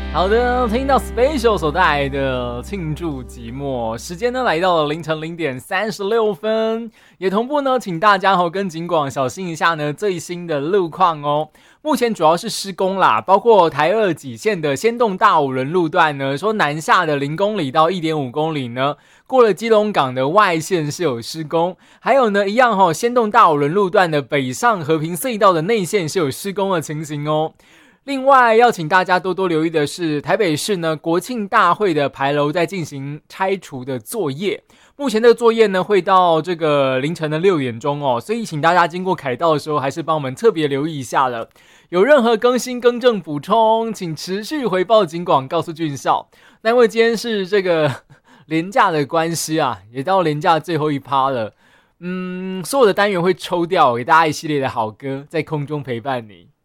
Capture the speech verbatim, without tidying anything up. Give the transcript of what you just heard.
好的，听到 Special 所带来的庆祝寂寞，时间呢来到了凌晨零点三十六分，也同步呢，请大家和跟警广小心一下呢最新的路况哦。目前主要是施工啦，包括台二几线的先动大五轮路段呢，说南下的零公里到一点五公里呢，过了基隆港的外线是有施工，还有呢一样哈、哦，先动大五轮路段的北上和平隧道的内线是有施工的情形哦。另外要请大家多多留意的是，台北市呢国庆大会的牌楼在进行拆除的作业，目前的作业呢会到这个凌晨的六点钟哦，所以请大家经过凯道的时候，还是帮我们特别留意一下了。有任何更新、更正、补充，请持续回报警广，告诉俊少。那因为今天是这个连假的关系啊，也到连假最后一趴了，嗯，所有的单元会抽掉，给大家一系列的好歌，在空中陪伴你。